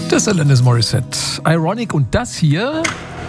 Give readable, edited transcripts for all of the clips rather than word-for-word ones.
Das Alanis Morissette. Ironic und das hier...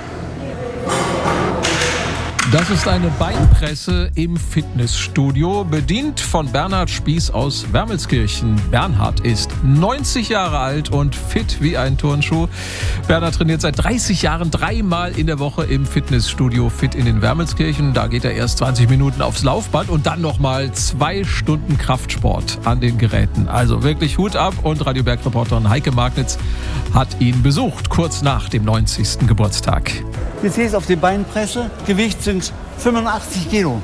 Das ist eine Beinpresse im Fitnessstudio, bedient von Bernhard Spieß aus Wermelskirchen. Bernhard ist 90 Jahre alt und fit wie ein Turnschuh. Bernhard trainiert seit 30 Jahren 3-mal in der Woche im Fitnessstudio Fit in den Wermelskirchen. Da geht er erst 20 Minuten aufs Laufband und dann nochmal 2 Stunden Kraftsport an den Geräten. Also wirklich Hut ab, und Radio Berg-Reporterin Heike Magnitz hat ihn besucht, kurz nach dem 90. Geburtstag. Jetzt hier ist auf die Beinpresse, Gewicht sind 85 Kilo.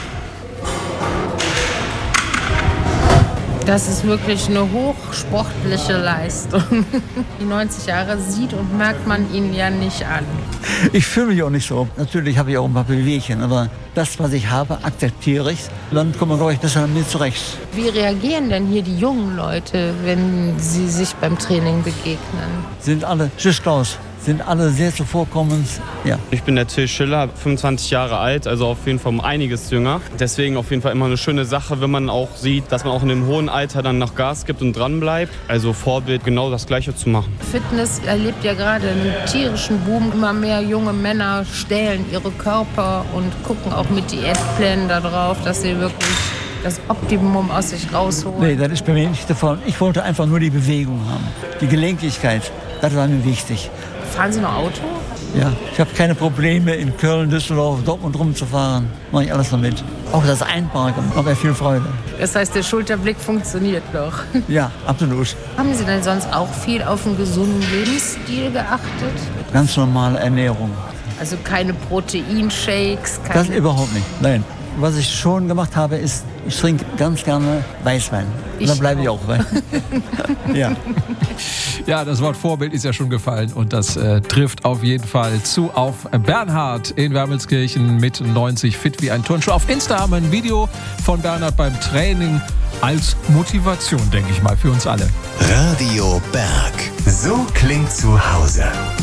Das ist wirklich eine hochsportliche Leistung. Die 90 Jahre sieht und merkt man ihn ja nicht an. Ich fühle mich auch nicht so. Natürlich habe ich auch ein paar Bewegchen, aber das, was ich habe, akzeptiere ich. Dann kommen wir, glaube ich, besser mit zurecht. Wie reagieren denn hier die jungen Leute, wenn sie sich beim Training begegnen? Sind alle, tschüss Klaus, sind alle sehr zuvorkommend. Ja. Ich bin der Till Schiller, 25 Jahre alt, also auf jeden Fall um einiges jünger. Deswegen auf jeden Fall immer eine schöne Sache, wenn man auch sieht, dass man auch in dem hohen Alter dann noch Gas gibt und dran bleibt. Also Vorbild, genau das Gleiche zu machen. Fitness erlebt ja gerade einen tierischen Boom. Immer mehr junge Männer stählen ihre Körper und gucken auch mit Diätplänen darauf, dass sie wirklich das Optimum aus sich rausholen. Nee, das ist bei mir nicht der Fall. Ich wollte einfach nur die Bewegung haben, die Gelenklichkeit. Das war mir wichtig. Fahren Sie noch Auto? Ja, ich habe keine Probleme, in Köln, Düsseldorf, Dortmund rumzufahren. Mache ich alles damit. Auch das Einparken macht mir viel Freude. Das heißt, der Schulterblick funktioniert noch. Ja, absolut. Haben Sie denn sonst auch viel auf einen gesunden Lebensstil geachtet? Ganz normale Ernährung. Also keine Proteinshakes? Das überhaupt nicht, nein. Was ich schon gemacht habe, ist, ich trinke ganz gerne Weißwein. Und dann bleibe ich auch bei. Ja. Ja, das Wort Vorbild ist ja schon gefallen, und das trifft auf jeden Fall zu auf Bernhard in Wermelskirchen mit 90, fit wie ein Turnschuh. Auf Insta haben wir ein Video von Bernhard beim Training als Motivation, denke ich mal, für uns alle. Radio Berg. So klingt zu Hause.